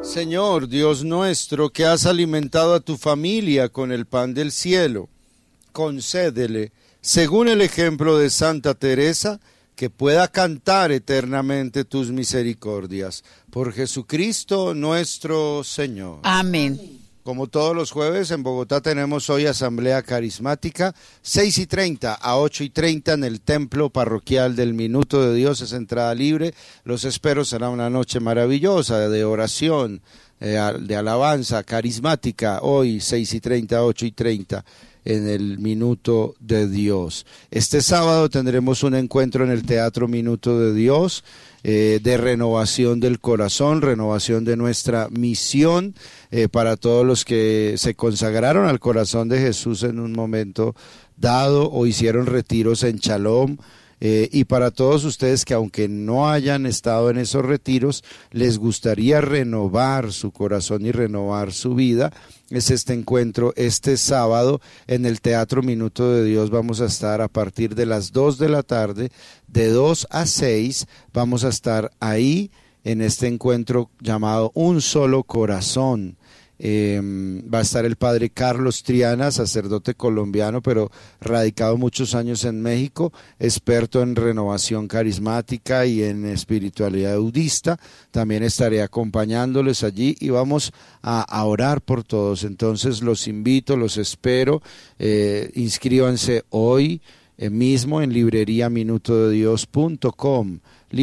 Señor, Dios nuestro, que has alimentado a tu familia con el pan del cielo, concédele, según el ejemplo de Santa Teresa, que pueda cantar eternamente tus misericordias. Por Jesucristo nuestro Señor. Amén. Como todos los jueves, en Bogotá tenemos hoy Asamblea Carismática, 6:30 a 8:30 en el Templo Parroquial del Minuto de Dios, es entrada libre. Los espero, será una noche maravillosa de oración, de alabanza carismática, hoy 6:30 a 8:30 en el Minuto de Dios. Este sábado tendremos un encuentro en el Teatro Minuto de Dios, de renovación del corazón, renovación de nuestra misión, para todos los que se consagraron al corazón de Jesús en un momento dado o hicieron retiros en Shalom, y para todos ustedes que aunque no hayan estado en esos retiros, les gustaría renovar su corazón y renovar su vida. Es este encuentro este sábado en el Teatro Minuto de Dios. Vamos a estar a partir de las 2 de la tarde, de 2 a 6, vamos a estar ahí en este encuentro llamado Un Solo Corazón. Va a estar el padre Carlos Triana, sacerdote colombiano, pero radicado muchos años en México, experto en renovación carismática y en espiritualidad budista. También estaré acompañándoles allí y vamos a orar por todos. Entonces los invito, los espero, inscríbanse hoy mismo en libreriaminutodedios.com,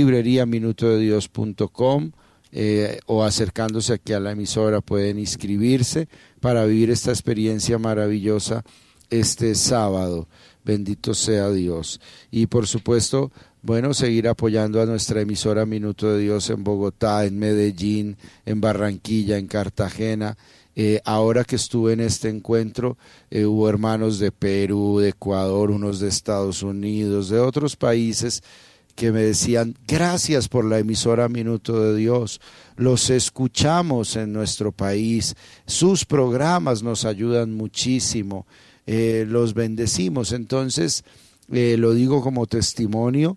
libreriaminutodedios.com. O acercándose aquí a la emisora pueden inscribirse para vivir esta experiencia maravillosa este sábado. Bendito sea Dios. Y por supuesto, bueno, seguir apoyando a nuestra emisora Minuto de Dios en Bogotá, en Medellín, en Barranquilla, en Cartagena. Ahora que estuve en este encuentro, hubo hermanos de Perú, de Ecuador, unos de Estados Unidos, de otros países que me decían, gracias por la emisora Minuto de Dios, los escuchamos en nuestro país, sus programas nos ayudan muchísimo, los bendecimos. Entonces, lo digo como testimonio,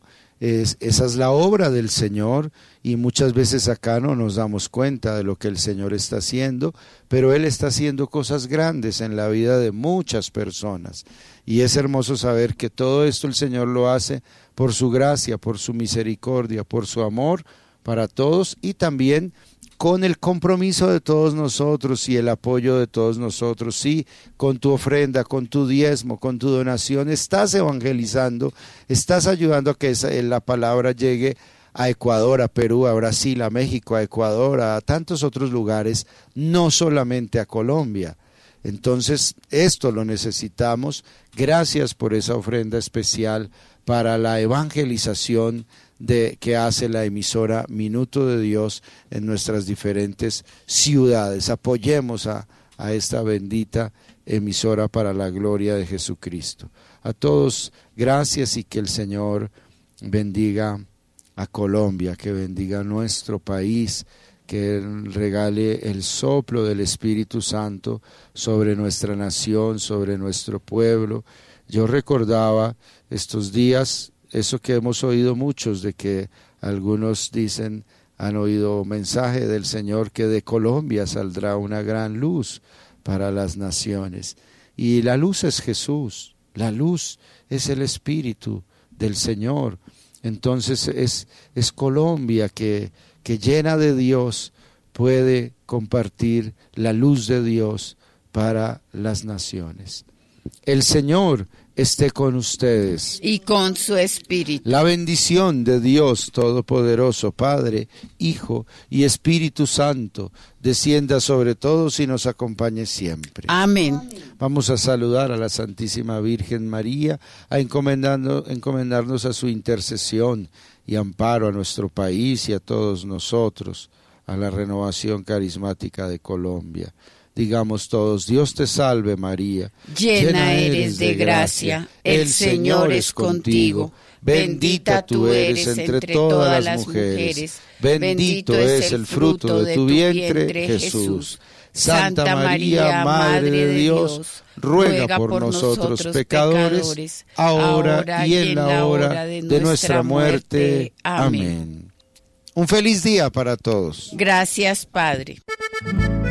esa es la obra del Señor y muchas veces acá no nos damos cuenta de lo que el Señor está haciendo, pero Él está haciendo cosas grandes en la vida de muchas personas y es hermoso saber que todo esto el Señor lo hace por su gracia, por su misericordia, por su amor para todos y también con el compromiso de todos nosotros y el apoyo de todos nosotros. Sí, con tu ofrenda, con tu diezmo, con tu donación, estás evangelizando, estás ayudando a que la palabra llegue a Ecuador, a Perú, a Brasil, a México, a Ecuador, a tantos otros lugares, no solamente a Colombia. Entonces, esto lo necesitamos. Gracias por esa ofrenda especial para la evangelización que hace la emisora Minuto de Dios en nuestras diferentes ciudades. Apoyemos a esta bendita emisora para la gloria de Jesucristo. A todos, gracias y que el Señor bendiga a Colombia, que bendiga a nuestro país, que regale el soplo del Espíritu Santo sobre nuestra nación, sobre nuestro pueblo. Yo recordaba estos días eso que hemos oído muchos, de que algunos dicen, han oído mensaje del Señor que de Colombia saldrá una gran luz para las naciones. Y la luz es Jesús, la luz es el Espíritu del Señor. Entonces es Colombia que llena de Dios puede compartir la luz de Dios para las naciones. El Señor esté con ustedes. Y con su espíritu. La bendición de Dios Todopoderoso, Padre, Hijo y Espíritu Santo, descienda sobre todos y nos acompañe siempre. Amén. Vamos a saludar a la Santísima Virgen María, a encomendarnos a su intercesión y amparo a nuestro país y a todos nosotros, a la renovación carismática de Colombia. Digamos todos, Dios te salve María, llena eres de gracia, el Señor es contigo, bendita tú eres entre todas las mujeres, bendito es el fruto de tu vientre, Jesús. Santa María, Madre de Dios, ruega por nosotros pecadores, ahora y en la hora de nuestra muerte. Amén. Un feliz día para todos. Gracias, Padre.